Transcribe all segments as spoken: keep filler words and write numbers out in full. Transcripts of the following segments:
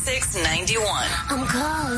six ninety-one. I'm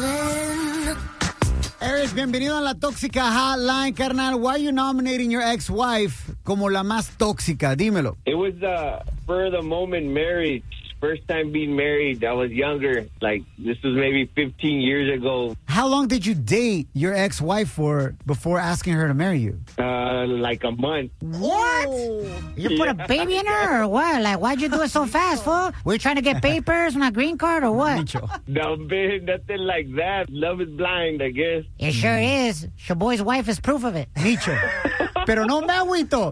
calling. Eric, bienvenido a la Tóxica Hotline, carnal. Why are you nominating your ex-wife como la más tóxica? Dímelo. It was uh, for the moment marriage. First time being married. I was younger. Like, this was maybe fifteen years ago. How long did you date your ex-wife for before asking her to marry you? Uh, like a month. What? You put Yeah. a baby in her or what? Like, why'd you do it so fast, fool? Were you trying to get papers on a green card or what? Micho. No, man, nothing like that. Love is blind, I guess. It sure is. Shaboy's wife is proof of it. Micho. Pero no me agüito.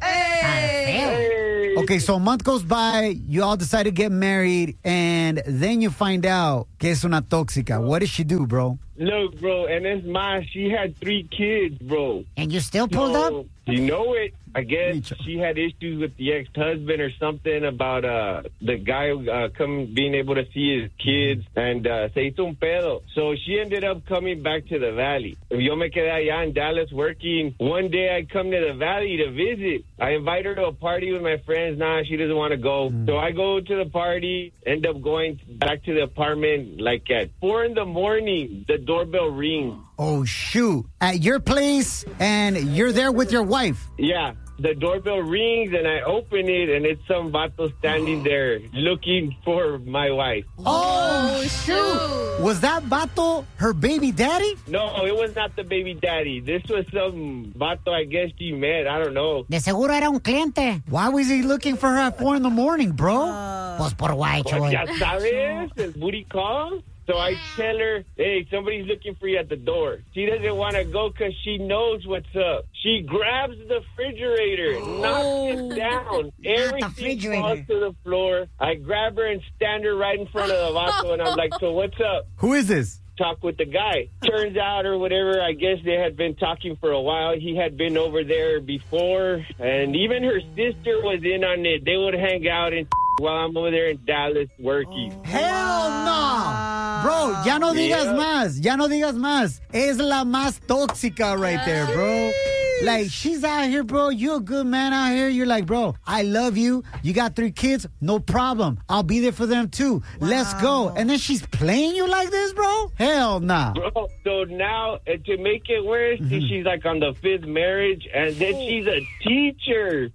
Hey. Okay, so a month goes by, you all decide to get married, and then you find out que es una tóxica. What did she do, bro? Look, bro, and it's my, she had three kids, bro. And you still pulled So, up? You know it. I guess Micho. she had issues with the ex-husband or something about uh, the guy uh, come being able to see his kids, and uh, se hizo un pedo. So she ended up coming back to the valley. Yo me quedé allá in Dallas working. One day I come to the valley to visit. I invite her to a party with my friends. Nah, she doesn't want to go. Mm. So I go to the party, end up going back to the apartment like at four in the morning. The doorbell rings. Oh, shoot. At your place, and you're there with your wife. Yeah. The doorbell rings and I open it and it's some vato standing there looking for my wife. Oh, shoot. Was that vato her baby daddy? No, it was not the baby daddy. This was some vato I guess she met. I don't know. De seguro era un cliente. Why was he looking for her at four in the morning, bro? Pues por guay, Pues choy. ya sabes, el booty call. So I tell her, hey, somebody's looking for you at the door. She doesn't want to go because she knows what's up. She grabs the refrigerator, knocks it down. Everything refrigerator. falls to the floor. I grab her and stand her right in front of the vato, and I'm like, so what's up? Who is this? Talk with the guy. Turns out or whatever, I guess they had been talking for a while. He had been over there before, and even her sister was in on it. They would hang out and while I'm over there in Dallas working. Hell no. Bro, ya no digas Yeah. más. Ya no digas más. Es la más tóxica right there, bro. Like, she's out here, bro. You're a good man out here. You're like, bro, I love you. You got three kids. No problem. I'll be there for them, too. Let's go. And then she's playing you like this, bro? Hell nah. Bro, so now, uh, to make it worse, Mm-hmm. she's like on the fifth marriage, and then she's a teacher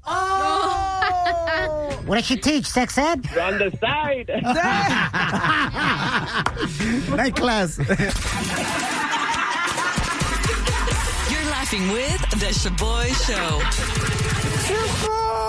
Oh! What does she teach? Sex ed? on the side. Night class. You're laughing with The Shaboy Show.